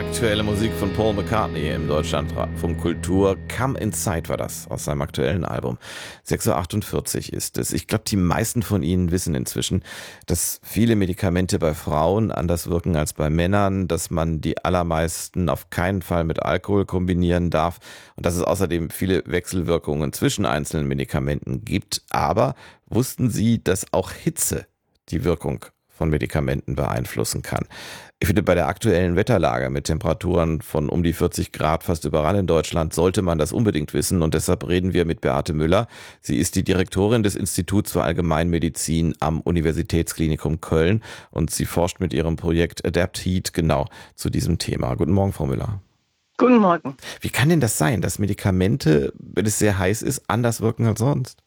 Aktuelle Musik von Paul McCartney im Deutschlandfunk Kultur. Come Inside war das aus seinem aktuellen Album. 6:48 Uhr ist es. Ich glaube, die meisten von Ihnen wissen inzwischen, dass viele Medikamente bei Frauen anders wirken als bei Männern, dass man die allermeisten auf keinen Fall mit Alkohol kombinieren darf und dass es außerdem viele Wechselwirkungen zwischen einzelnen Medikamenten gibt. Aber wussten Sie, dass auch Hitze die Wirkung von Medikamenten beeinflussen kann? Ich finde, bei der aktuellen Wetterlage mit Temperaturen von um die 40 Grad fast überall in Deutschland sollte man das unbedingt wissen. Und deshalb reden wir mit Beate Müller. Sie ist die Direktorin des Instituts für Allgemeinmedizin am Universitätsklinikum Köln und sie forscht mit ihrem Projekt Adapt Heat genau zu diesem Thema. Guten Morgen, Frau Müller. Guten Morgen. Wie kann denn das sein, dass Medikamente, wenn es sehr heiß ist, anders wirken als sonst?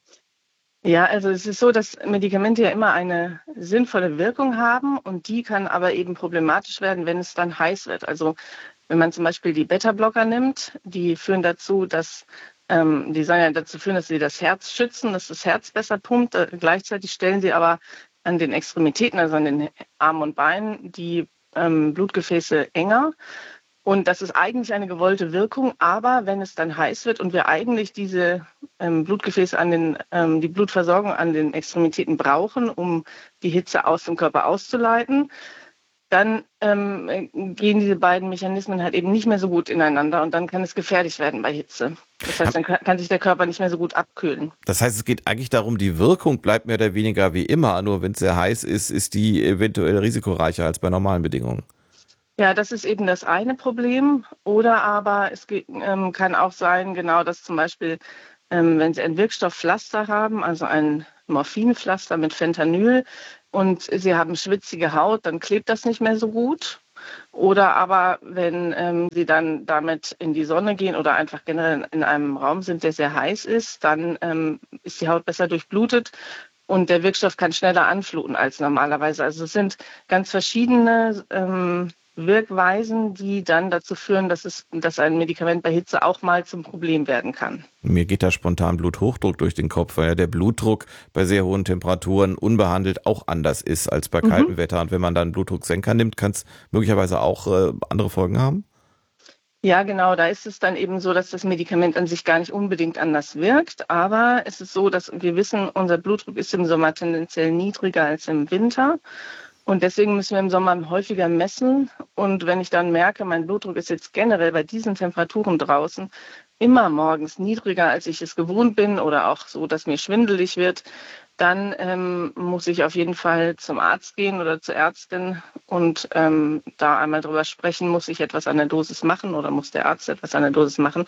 Ja, also es ist so, dass Medikamente ja immer eine sinnvolle Wirkung haben und die kann aber eben problematisch werden, wenn es dann heiß wird. Also wenn man zum Beispiel die Beta-Blocker nimmt, die führen dazu, dass die sollen ja dazu führen, dass sie das Herz schützen, dass das Herz besser pumpt. Gleichzeitig stellen sie aber an den Extremitäten, also an den Armen und Beinen, die Blutgefäße enger. Und das ist eigentlich eine gewollte Wirkung, aber wenn es dann heiß wird und wir eigentlich diese Blutgefäße die Blutversorgung an den Extremitäten brauchen, um die Hitze aus dem Körper auszuleiten, dann gehen diese beiden Mechanismen halt eben nicht mehr so gut ineinander und dann kann es gefährlich werden bei Hitze. Das heißt, dann kann sich der Körper nicht mehr so gut abkühlen. Das heißt, es geht eigentlich darum, die Wirkung bleibt mehr oder weniger wie immer, nur wenn es sehr heiß ist, ist die eventuell risikoreicher als bei normalen Bedingungen. Ja, das ist eben das eine Problem. Oder aber kann auch sein, genau, dass zum Beispiel, wenn Sie ein Wirkstoffpflaster haben, also ein Morphinpflaster mit Fentanyl und Sie haben schwitzige Haut, dann klebt das nicht mehr so gut. Oder aber wenn Sie dann damit in die Sonne gehen oder einfach generell in einem Raum sind, der sehr heiß ist, dann ist die Haut besser durchblutet und der Wirkstoff kann schneller anfluten als normalerweise. Also es sind ganz verschiedene Wirkweisen, die dann dazu führen, dass ein Medikament bei Hitze auch mal zum Problem werden kann. Mir geht da spontan Bluthochdruck durch den Kopf, weil ja der Blutdruck bei sehr hohen Temperaturen unbehandelt auch anders ist als bei kaltem Wetter. Und wenn man dann Blutdrucksenker nimmt, kann es möglicherweise auch andere Folgen haben? Ja, genau, da ist es dann eben so, dass das Medikament an sich gar nicht unbedingt anders wirkt. Aber es ist so, dass wir wissen, unser Blutdruck ist im Sommer tendenziell niedriger als im Winter. Und deswegen müssen wir im Sommer häufiger messen. Und wenn ich dann merke, mein Blutdruck ist jetzt generell bei diesen Temperaturen draußen immer morgens niedriger, als ich es gewohnt bin oder auch so, dass mir schwindelig wird, dann muss ich auf jeden Fall zum Arzt gehen oder zur Ärztin und da einmal drüber sprechen, muss ich etwas an der Dosis machen oder muss der Arzt etwas an der Dosis machen.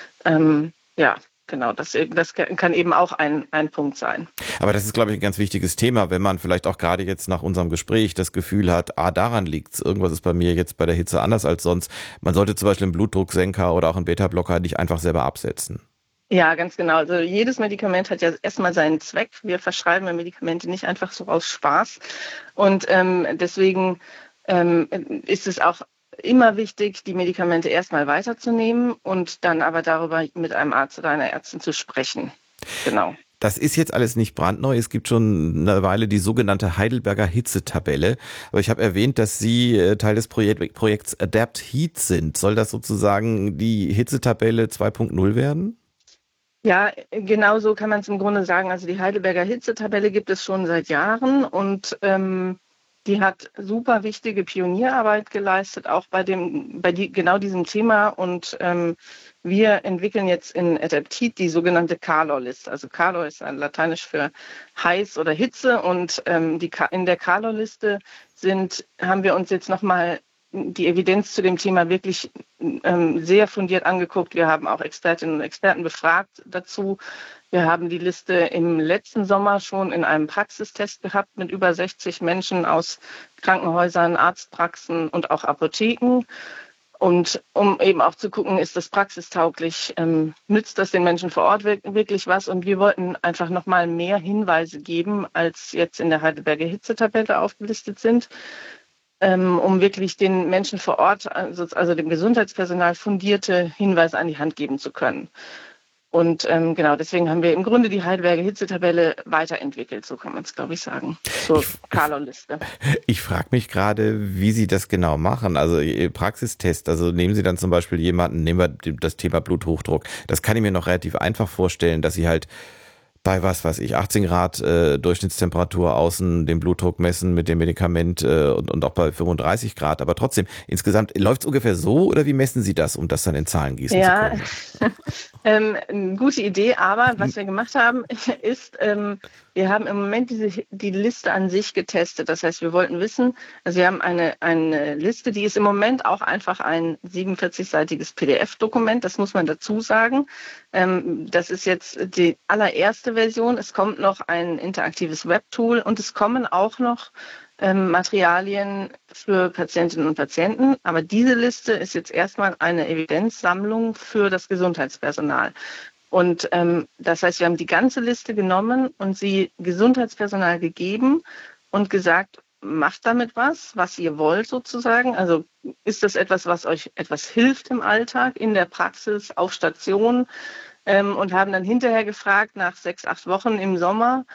Ja, genau, das kann eben auch ein Punkt sein. Aber das ist, glaube ich, ein ganz wichtiges Thema, wenn man vielleicht auch gerade jetzt nach unserem Gespräch das Gefühl hat, daran liegt's, irgendwas ist bei mir jetzt bei der Hitze anders als sonst. Man sollte zum Beispiel einen Blutdrucksenker oder auch einen Beta-Blocker nicht einfach selber absetzen. Ja, ganz genau. Also jedes Medikament hat ja erstmal seinen Zweck. Wir verschreiben ja Medikamente nicht einfach so aus Spaß. Und deswegen ist es auch immer wichtig, die Medikamente erstmal weiterzunehmen und dann aber darüber mit einem Arzt oder einer Ärztin zu sprechen. Genau. Das ist jetzt alles nicht brandneu. Es gibt schon eine Weile die sogenannte Heidelberger Hitzetabelle. Aber ich habe erwähnt, dass Sie Teil des Projekts Adapt Heat sind. Soll das sozusagen die Hitzetabelle 2.0 werden? Ja, genau so kann man es im Grunde sagen. Also die Heidelberger Hitzetabelle gibt es schon seit Jahren und die hat super wichtige Pionierarbeit geleistet, auch genau diesem Thema. Und wir entwickeln jetzt in Adaptit die sogenannte Calor-Liste. Also Calor ist ein Lateinisch für heiß oder Hitze. Und in der Calor-Liste haben wir uns jetzt nochmal die Evidenz zu dem Thema wirklich sehr fundiert angeguckt. Wir haben auch Expertinnen und Experten befragt dazu. Wir haben die Liste im letzten Sommer schon in einem Praxistest gehabt mit über 60 Menschen aus Krankenhäusern, Arztpraxen und auch Apotheken. Und um eben auch zu gucken, ist das praxistauglich, nützt das den Menschen vor Ort wirklich was? Und wir wollten einfach nochmal mehr Hinweise geben, als jetzt in der Heidelberger Hitzetabelle aufgelistet sind, um wirklich den Menschen vor Ort, also dem Gesundheitspersonal, fundierte Hinweise an die Hand geben zu können. Und genau, deswegen haben wir im Grunde die Heidelberger Hitzetabelle weiterentwickelt, so kann man es, glaube ich, sagen, zur Carlo-Liste. Ich frage mich gerade, wie Sie das genau machen. Also Praxistest, also nehmen Sie dann zum Beispiel jemanden, nehmen wir das Thema Bluthochdruck. Das kann ich mir noch relativ einfach vorstellen, dass Sie halt bei 18 Grad Durchschnittstemperatur außen den Blutdruck messen mit dem Medikament und auch bei 35 Grad. Aber trotzdem, insgesamt läuft es ungefähr so oder wie messen Sie das, um das dann in Zahlen gießen zu können? Eine gute Idee, aber was wir gemacht haben, ist, wir haben im Moment die Liste an sich getestet. Das heißt, wir wollten wissen, also wir haben eine Liste, die ist im Moment auch einfach ein 47-seitiges PDF-Dokument, das muss man dazu sagen. Das ist jetzt die allererste Version. Es kommt noch ein interaktives Webtool und es kommen auch noch Materialien für Patientinnen und Patienten. Aber diese Liste ist jetzt erstmal eine Evidenzsammlung für das Gesundheitspersonal. Und das heißt, wir haben die ganze Liste genommen und sie Gesundheitspersonal gegeben und gesagt, macht damit was ihr wollt sozusagen. Also ist das etwas, was euch etwas hilft im Alltag, in der Praxis, auf Station? Und haben dann hinterher gefragt, nach 6-8 Wochen im Sommer,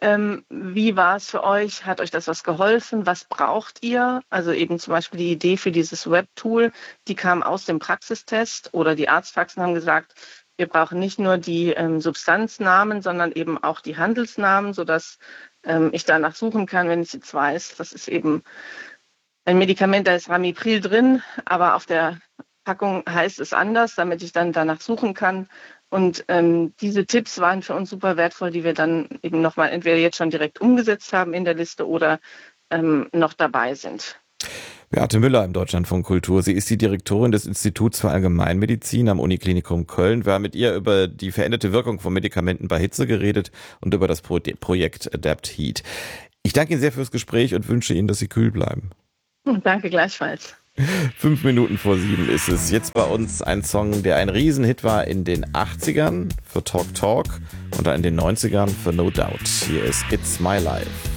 wie war es für euch? Hat euch das was geholfen? Was braucht ihr? Also eben zum Beispiel die Idee für dieses Webtool, die kam aus dem Praxistest oder die Arztpraxen haben gesagt, wir brauchen nicht nur die Substanznamen, sondern eben auch die Handelsnamen, sodass ich danach suchen kann, wenn ich jetzt weiß, das ist eben ein Medikament, da ist Ramipril drin, aber auf der Packung heißt es anders, damit ich dann danach suchen kann. Und diese Tipps waren für uns super wertvoll, die wir dann eben nochmal entweder jetzt schon direkt umgesetzt haben in der Liste oder noch dabei sind. Beate Müller im Deutschlandfunk Kultur. Sie ist die Direktorin des Instituts für Allgemeinmedizin am Uniklinikum Köln. Wir haben mit ihr über die veränderte Wirkung von Medikamenten bei Hitze geredet und über das Projekt Adapt Heat. Ich danke Ihnen sehr fürs Gespräch und wünsche Ihnen, dass Sie kühl bleiben. Danke gleichfalls. 5 Minuten vor 7 ist es. Jetzt bei uns ein Song, der ein Riesenhit war in den 80ern für Talk Talk und dann in den 90ern für No Doubt. Hier ist It's My Life.